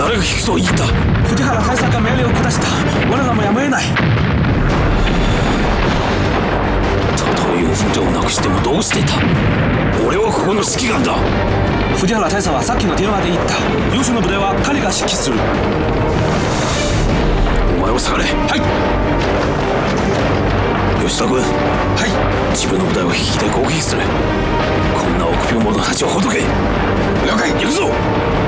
誰が聞くと言った。 藤原大佐が命令を下した。我らもやむを得ない。 たとえ4分でをなくしてもどうしてた。俺はここの指揮官だ。 藤原大佐はさっきの電話で言った。優秀の部隊は彼が指揮する。 お前を下がれ。 はい。 吉田君。 はい。 自分の部隊を引きで攻撃する。こんな臆病者たちをほどけ。 了解。 行くぞ。